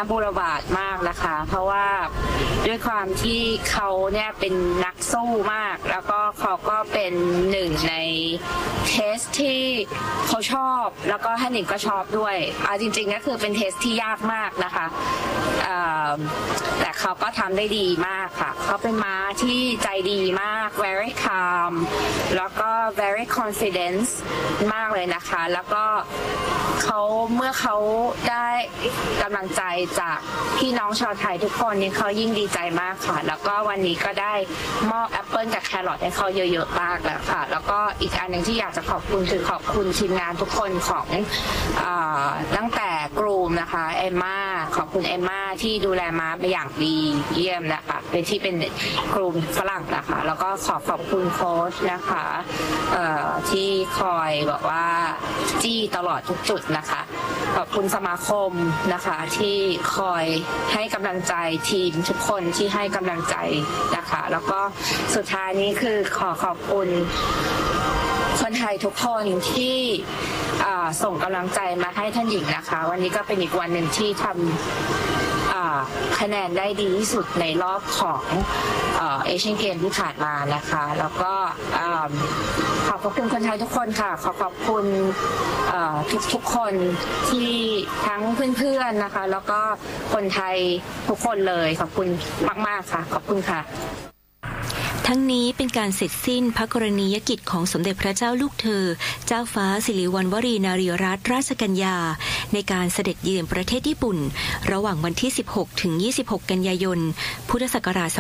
บูรบาทมากนะคะเพราะว่าด้วยความที่เขาเนี่ยเป็นนักสู้มากแล้วก็เขาก็เป็นหนึ่งในเทสที่เขาชอบแล้วก็ให้หนิงก็ชอบด้วยจริงๆก็คือเป็นเทสที่ยากมากนะคะแต่เขาก็ทำได้ดีมากค่ะเขาเป็นม้าที่ใจดีมาก very calm แล้วก็ very confident มากเลยนะคะแล้วก็เมื่อเขาได้กำลังใจจากพี่น้องชาวไทยทุกคนนี่เขายิ่งดีใจมากค่ะแล้วก็วันนี้ก็ได้มอบแอปเปิลกับแครอทให้เขาเยอะๆมากแล้วค่ะแล้วก็อีกอันหนึ่งที่อยากจะขอบคุณคือขอบคุณทีมงานทุกคนของตั้งแต่กรูมนะคะเอมม่าขอบคุณเอมม่าที่ดูแลม้าไปอย่างดีเยี่ยมนะคะเป็นที่เป็นกรูมฝรั่งนะคะแล้วก็ขอบคุณโค้ชนะคะที่คอยบอกว่าจี้ตลอดทุกจุดนะคะขอบคุณสมาคมนะคะที่คอยให้กำลังใจทีมทุกคนที่ให้กำลังใจนะคะแล้วก็สุดท้ายนี้คือขอบคุณคนไทยทุกคนที่ส่งกำลังใจมาให้ท่านหญิงนะคะวันนี้ก็เป็นอีกวันหนึ่งที่ทำคะแนนได้ดีที่สุดในรอบของเอเชียนเกมที่ผ่านมานะคะแล้วก็ขอบคุณคนไทยทุกคนค่ะขอบคุณทุกคนที่ทั้งเพื่อนๆนะคะแล้วก็คนไทยทุกคนเลยขอบคุณมากๆค่ะขอบคุณค่ะทั้งนี้เป็นการเสร็จสิ้นพระกรณียกิจของสมเด็จพระเจ้าลูกเธอเจ้าฟ้าสิริวัณวรีนารีรัตนราชกัญญาในการเสด็จเยือนประเทศญี่ปุ่นระหว่างวันที่16ถึง26กันยายนพุทธศักราช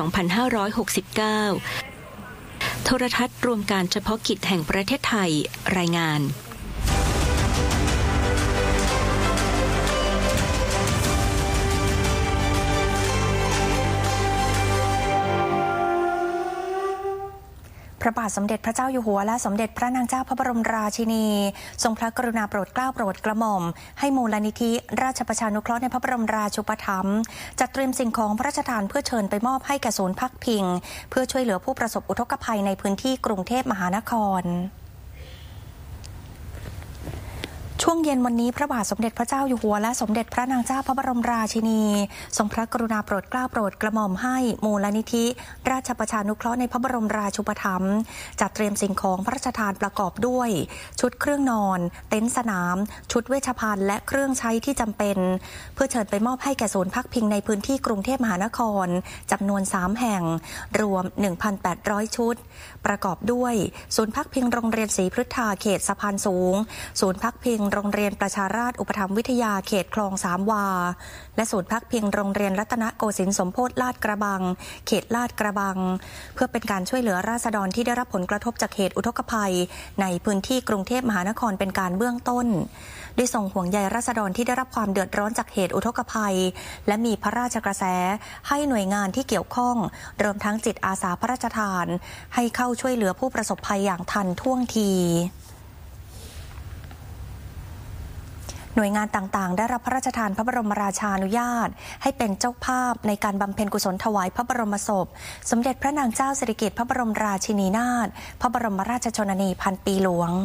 2569โทรทัศน์รวมการเฉพาะกิจแห่งประเทศไทยรายงานพระบาทสมเด็จพระเจ้าอยู่หัวและสมเด็จพระนางเจ้าพระบรมราชินีทรงพระกรุณาโปรดเกล้าโปรดกระหม่อมให้มูลนิธิราชประชานุเคราะห์ในพระบรมราชูปถัมภ์จัดเตรียมสิ่งของพระราชทานเพื่อเชิญไปมอบให้แก่ศูนย์พักพิงเพื่อช่วยเหลือผู้ประสบอุทกภัยในพื้นที่กรุงเทพมหานครช่วงเย็นวันนี้พระบาทสมเด็จพระเจ้าอยู่หัวและสมเด็จพระนางเจ้าพระบรมราชินีทรงพระกรุณาโปรดเกล้าโปรดกระหม่อมให้มูลนิธิราชประชานุเคราะห์ในพระบรมราชูปถัมภ์จัดเตรียมสิ่งของพระราชทานประกอบด้วยชุดเครื่องนอนเต็นท์สนามชุดเวชภัณฑ์และเครื่องใช้ที่จำเป็นเพื่อเชิญไปมอบให้แก่ศูนย์พักพิงในพื้นที่กรุงเทพมหานครจำนวน3แห่งรวม 1,800 ชุดประกอบด้วยศูนย์พักพิงโรงเรียนศรีพฤทธาเขตสะพานสูงศูนย์พักพิงโรงเรียนประชาราษฎร์อุปถัมภ์วิทยาเขตคลองสามวาและศูนย์พักพิงโรงเรียนรัตนโกสินทร์สมโพธิลาดกระบังเขตลาดกระบังเพื่อเป็นการช่วยเหลือราษฎรที่ได้รับผลกระทบจากเหตุอุทกภัยในพื้นที่กรุงเทพมหานครเป็นการเบื้องต้นได้ส่งห่วงใยราษฎรที่ได้รับความเดือดร้อนจากเหตุอุทกภัยและมีพระราชกระแสให้หน่วยงานที่เกี่ยวข้องรวมทั้งจิตอาสาพระราชทานให้เข้าช่วยเหลือผู้ประสบภัยอย่างทันท่วงทีหน่วยงานต่างๆได้รับพระราชทานพระบรมราชานุญาตให้เป็นเจ้าภาพในการบำเพ็ญกุศลถวายพระบรมศพสมเด็จพระนางเจ้าสิริกิติ์พระบรมราชินีนาถพระบรมราชชนนีพันปีหลวง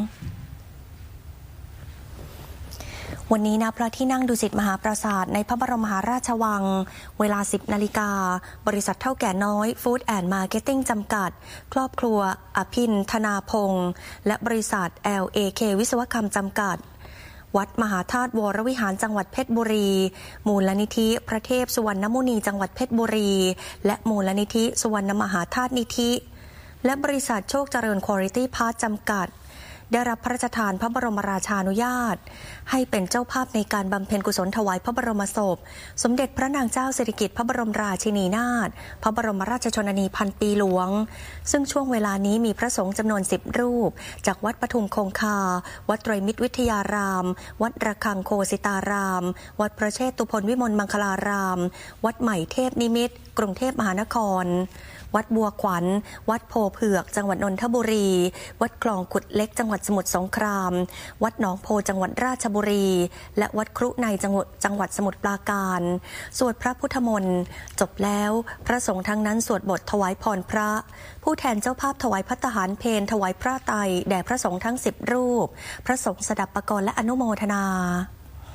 วันนี้ณพระที่นั่งดุสิตมหาปราสาทในพระบรมมหาราชวังเวลา 10 นาฬิกาบริษัทเท่าแก่น้อยฟู้ดแอนด์มาร์เก็ตติ้งจำกัดครอบครัวอภินธนาพงษ์และบริษัท LAK วิศวกรรมจำกัดวัดมหาธาตุวรวิหารจังหวัดเพชรบุรีมูลนิธิพระเทพสุวรรณมุนีจังหวัดเพชรบุรีและมูลนิธิสุวรรณมหาธาตุนิธิและบริษัทโชคเจริญควอลิตี้พาร์ทจำกัดได้รับพระราชทานพระบรมราชานุญาตให้เป็นเจ้าภาพในการบำเพ็ญกุศลถวายพระบรมศพสมเด็จพระนางเจ้าสิริกิติ์พระบรมราชินีนาถพระบรมราชชนนีพันปีหลวงซึ่งช่วงเวลานี้มีพระสงฆ์จำนวน10รูปจากวัดปทุมคงคาวัดไตรมิตรวิทยารามวัดระฆังโคสิตารามวัดพระเชตุพนวิมลมังคลารามวัดใหม่เทพนิมิตรกรุงเทพมหานครวัดบัวขวัญวัดโพเผือกจังหวัดนนทบุรีวัดคลองขุดเล็กจังหวัดสมุทรสงครามวัดหนองโพจังหวัดราชบุรีและวัดครุในจังหวัดสมุทรปราการสวดพระพุทธมนต์จบแล้วพระสงฆ์ทั้งนั้นสวดบทถวายพรพระผู้แทนเจ้าภาพถวายภัตตาหารเพลถวายพระไตรแด่พระสงฆ์ทั้ง10รูปพระสงฆ์สดับปกรณ์และอนุโมทนา